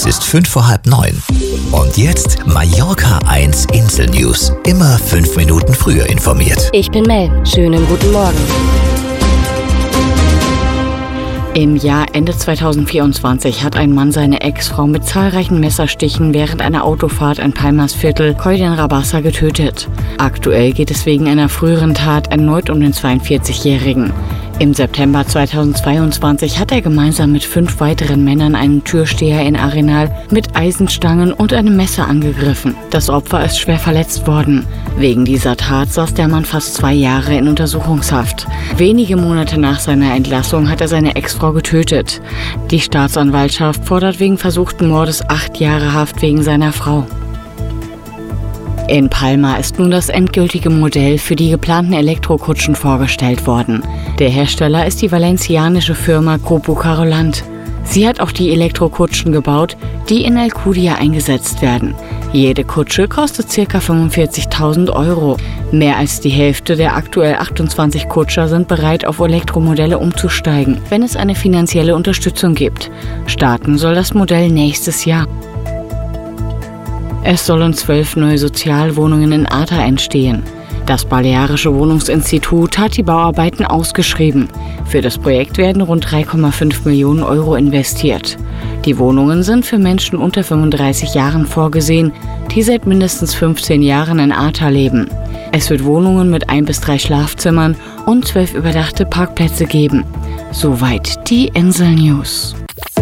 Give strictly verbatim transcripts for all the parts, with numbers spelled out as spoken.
Es ist fünf vor halb neun. Und jetzt Mallorca eins Insel News. Immer fünf Minuten früher informiert. Ich bin Mel. Schönen guten Morgen. Im Jahr Ende zweitausendvierundzwanzig hat ein Mann seine Ex-Frau mit zahlreichen Messerstichen während einer Autofahrt in Palmas Viertel Coll d'en-Rabassa getötet. Aktuell geht es wegen einer früheren Tat erneut um den zweiundvierzigjährigen. Im September zweitausendzweiundzwanzig hat er gemeinsam mit fünf weiteren Männern einen Türsteher in Arenal mit Eisenstangen und einem Messer angegriffen. Das Opfer ist schwer verletzt worden. Wegen dieser Tat saß der Mann fast zwei Jahre in Untersuchungshaft. Wenige Monate nach seiner Entlassung hat er seine Ex-Frau getötet. Die Staatsanwaltschaft fordert wegen versuchten Mordes acht Jahre Haft wegen seiner Frau. In Palma ist nun das endgültige Modell für die geplanten Elektrokutschen vorgestellt worden. Der Hersteller ist die valencianische Firma Grupo Carolant. Sie hat auch die Elektrokutschen gebaut, die in Alcudia eingesetzt werden. Jede Kutsche kostet ca. fünfundvierzigtausend Euro. Mehr als die Hälfte der aktuell achtundzwanzig Kutscher sind bereit, auf Elektromodelle umzusteigen, wenn es eine finanzielle Unterstützung gibt. Starten soll das Modell nächstes Jahr. Es sollen zwölf neue Sozialwohnungen in Arta entstehen. Das Balearische Wohnungsinstitut hat die Bauarbeiten ausgeschrieben. Für das Projekt werden rund drei Komma fünf Millionen Euro investiert. Die Wohnungen sind für Menschen unter fünfunddreißig Jahren vorgesehen, die seit mindestens fünfzehn Jahren in Arta leben. Es wird Wohnungen mit ein bis drei Schlafzimmern und zwölf überdachte Parkplätze geben. Soweit die Insel News.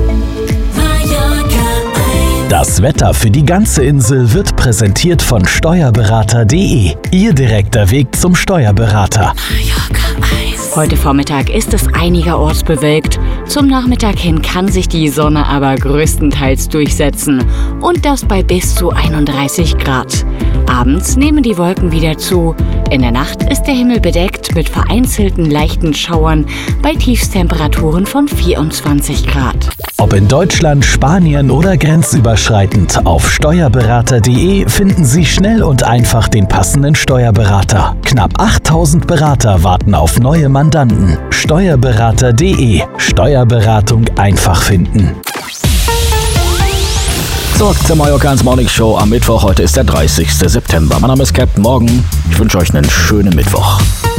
Das Wetter für die ganze Insel wird präsentiert von Steuerberater punkt de. Ihr direkter Weg zum Steuerberater. Heute Vormittag ist es einigerorts bewölkt. Zum Nachmittag hin kann sich die Sonne aber größtenteils durchsetzen. Und das bei bis zu einunddreißig Grad. Abends nehmen die Wolken wieder zu. In der Nacht ist der Himmel bedeckt mit vereinzelten leichten Schauern bei Tiefstemperaturen von vierundzwanzig Grad. Ob in Deutschland, Spanien oder grenzüberschreitend, auf Steuerberater punkt de finden Sie schnell und einfach den passenden Steuerberater. Knapp achttausend Berater warten auf neue Mandanten. Steuerberater punkt de. Steuerberatung einfach finden. Zurück zur Mallorca eins Morning Show am Mittwoch. Heute ist der dreißigste September. Mein Name ist Captain Morgan. Ich wünsche euch einen schönen Mittwoch.